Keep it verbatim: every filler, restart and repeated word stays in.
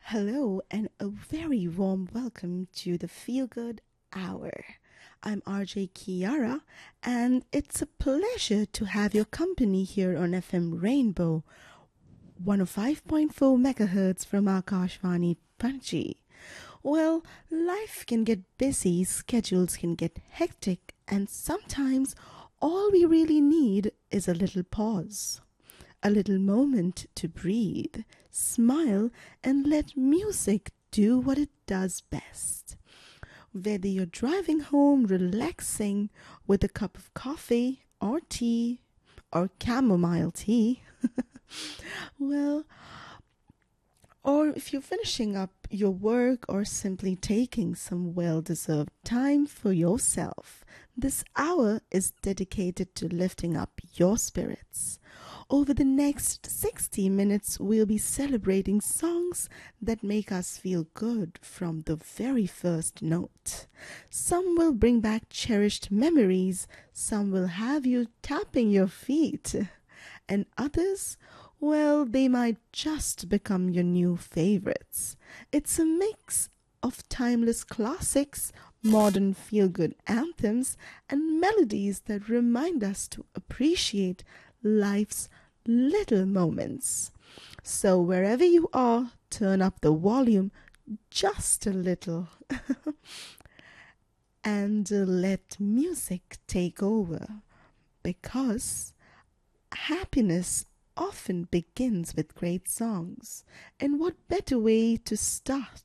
Hello, and a very warm welcome to the Feel Good Hour. I'm R J Kiara, and it's a pleasure to have your company here on F M Rainbow one oh five point four megahertz from Akashvani Panji. Well, life can get busy, schedules can get hectic, and sometimes all we really need is a little pause, a little moment to breathe, smile, and let music do what it does best. Whether you're driving home, relaxing with a cup of coffee or tea or chamomile tea, well, or if you're finishing up your work or simply taking some well deserved time for yourself, this hour is dedicated to lifting up your spirits. Over the next sixty minutes, we'll be celebrating songs that make us feel good from the very first note. Some will bring back cherished memories, some will have you tapping your feet, and others, well, they might just become your new favorites. It's a mix of timeless classics, modern feel good anthems, and melodies that remind us to appreciate life's little moments. So, wherever you are, turn up the volume just a little and uh, let music take over, because happiness often begins with great songs. And what better way to start